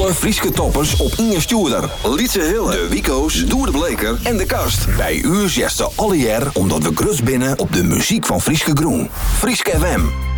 Alle Frieske toppers op Inge Stoerder, Lietse Hille, de Wico's, Doer de Bleker en de Kast. Bij u zesde alle jaar omdat we grut binnen op de muziek van Frieske Groen. Frieske FM.